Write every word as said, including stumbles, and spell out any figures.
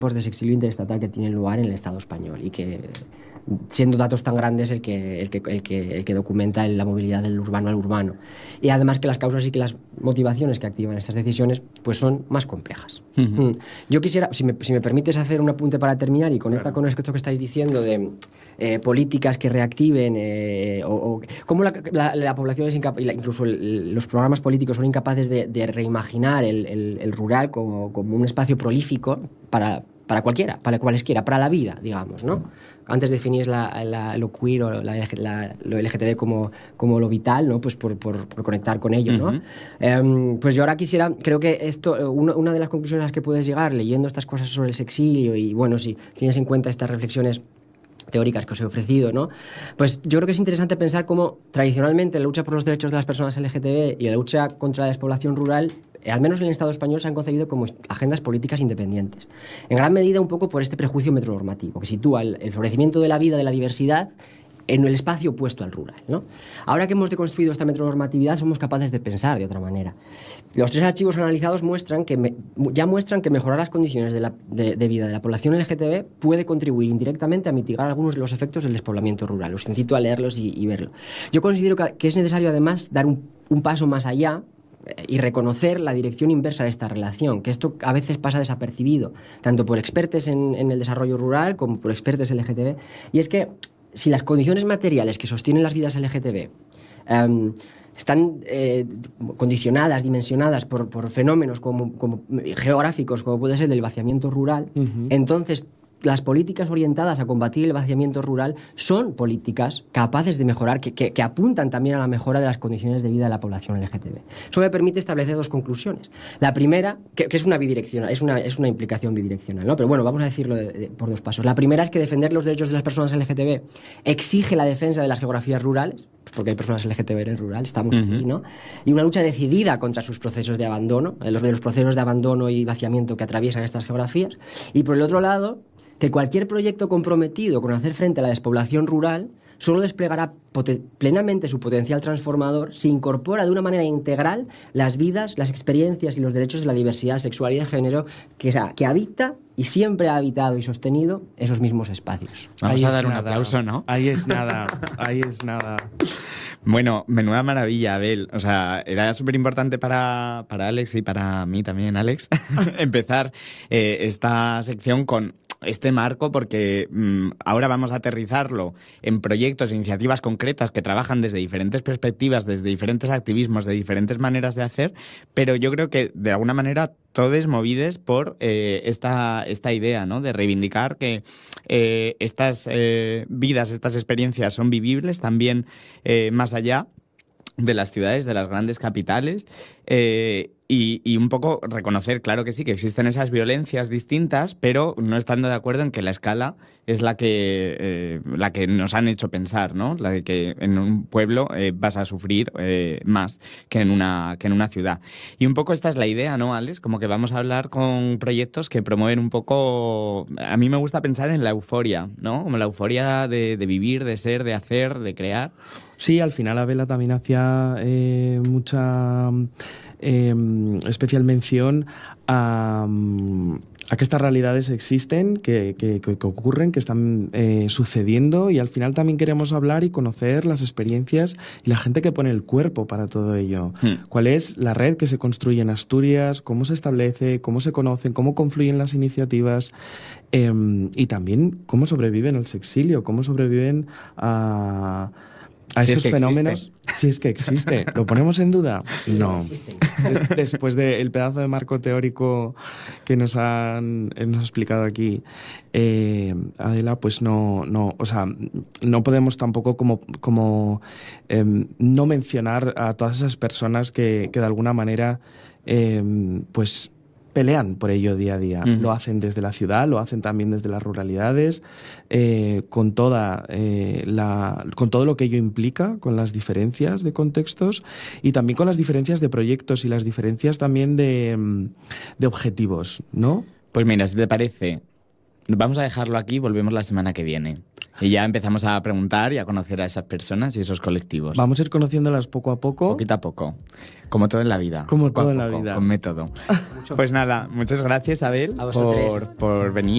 de sexilio interestatal que tienen lugar en el Estado español y que, siendo datos tan grandes, el que, el que, el que, el que documenta la movilidad del urbano al urbano. Y además que las causas y que las motivaciones que activan estas decisiones pues son más complejas. Uh-huh. Mm. Yo quisiera, si me, si me permites hacer un apunte para terminar y conecta claro. con esto que estáis diciendo de eh, políticas que reactiven eh, o, o cómo la, la, la población es incapaz, incluso el, los programas políticos son incapaces de, de reimaginar el, el, el rural como, como un espacio prolífico para para cualquiera, para cualesquiera, para la vida, digamos, ¿no? Antes definís la, la, lo queer o la, la, lo L G T B como, como lo vital, ¿no? Pues por, por, por conectar con ello, ¿no? Uh-huh. Um, pues yo ahora quisiera, creo que esto, una, una de las conclusiones a las que puedes llegar leyendo estas cosas sobre el sexilio y, bueno, si tienes en cuenta estas reflexiones teóricas que os he ofrecido, ¿no? Pues yo creo que es interesante pensar cómo tradicionalmente la lucha por los derechos de las personas L G T B y la lucha contra la despoblación rural, al menos en el Estado español, se han concebido como agendas políticas independientes. En gran medida un poco por este prejuicio metronormativo, que sitúa el, el florecimiento de la vida, de la diversidad, en el espacio opuesto al rural, ¿no? Ahora que hemos deconstruido esta metronormatividad, somos capaces de pensar de otra manera. Los tres archivos analizados muestran que me, ya muestran que mejorar las condiciones de, la, de, de vida de la población L G T B puede contribuir indirectamente a mitigar algunos de los efectos del despoblamiento rural. Os incito a leerlos y, y verlo. Yo considero que, que es necesario, además, dar un, un paso más allá y reconocer la dirección inversa de esta relación, que esto a veces pasa desapercibido, tanto por expertos en, en el desarrollo rural como por expertos L G T B, y es que si las condiciones materiales que sostienen las vidas L G T B um, están eh, condicionadas, dimensionadas por, por fenómenos como, como geográficos, como puede ser el vaciamiento rural, uh-huh. entonces las políticas orientadas a combatir el vaciamiento rural son políticas capaces de mejorar, que, que, que apuntan también a la mejora de las condiciones de vida de la población L G T B. Eso me permite establecer dos conclusiones. La primera, que, que es una bidireccional, es una, es una implicación bidireccional, ¿no? Pero bueno, vamos a decirlo de, de, por dos pasos. La primera es que defender los derechos de las personas L G T B exige la defensa de las geografías rurales, porque hay personas L G T B en el rural, estamos uh-huh. aquí, ¿no? Y una lucha decidida contra sus procesos de abandono, los, de los procesos de abandono y vaciamiento que atraviesan estas geografías. Y por el otro lado, que cualquier proyecto comprometido con hacer frente a la despoblación rural solo desplegará plenamente su potencial transformador si incorpora de una manera integral las vidas, las experiencias y los derechos de la diversidad sexual y de género que, o sea, que habita y siempre ha habitado y sostenido esos mismos espacios. Vamos ahí a dar un nada. aplauso, ¿no? Ahí es nada, ahí es nada. Bueno, menuda maravilla, Abel. O sea, era súper importante para, para Alex y para mí también, Alex, empezar eh, esta sección con este marco, porque mmm, ahora vamos a aterrizarlo en proyectos e iniciativas concretas que trabajan desde diferentes perspectivas, desde diferentes activismos, de diferentes maneras de hacer, pero yo creo que de alguna manera todos movidos por eh, esta, esta idea, ¿no? De reivindicar que eh, estas eh, vidas, estas experiencias son vivibles también eh, más allá de las ciudades, de las grandes capitales, eh, y, y un poco reconocer, claro que sí, que existen esas violencias distintas, pero no estando de acuerdo en que la escala es la que, eh, la que nos han hecho pensar, ¿no? La de que en un pueblo eh, vas a sufrir eh, más que en, una, que en una ciudad. Y un poco esta es la idea, ¿no, Alex? Como que vamos a hablar con proyectos que promueven un poco... A mí me gusta pensar en la euforia, ¿no? Como la euforia de, de vivir, de ser, de hacer, de crear. Sí, al final Abela también hacía eh, mucha eh, especial mención a, a que estas realidades existen, que, que, que ocurren, que están eh, sucediendo, y al final también queremos hablar y conocer las experiencias y la gente que pone el cuerpo para todo ello. Hmm. ¿Cuál es la red que se construye en Asturias? ¿Cómo se establece? ¿Cómo se conocen? ¿Cómo confluyen las iniciativas? Eh, y también cómo sobreviven al sexilio, cómo sobreviven a... a si estos es fenómenos, existe. si es que existe. ¿Lo ponemos en duda? Sí, no. Des, después del pedazo de marco teórico que nos han nos ha explicado aquí eh, Adela, pues no, no, o sea, no podemos tampoco como, como eh, no mencionar a todas esas personas que, que de alguna manera eh, pues pelean por ello día a día. Uh-huh. Lo hacen desde la ciudad, lo hacen también desde las ruralidades, eh, con toda eh, la, con todo lo que ello implica, con las diferencias de contextos y también con las diferencias de proyectos y las diferencias también de, de objetivos, ¿no? Pues mira, si te parece, vamos a dejarlo aquí y volvemos la semana que viene. Y ya empezamos a preguntar y a conocer a esas personas y esos colectivos. Vamos a ir conociéndolas poco a poco. Poquito a poco. Como todo en la vida. Como poco todo a en la poco, vida. Con método. Pues nada, muchas gracias, Abel, a vosotros por, por venir.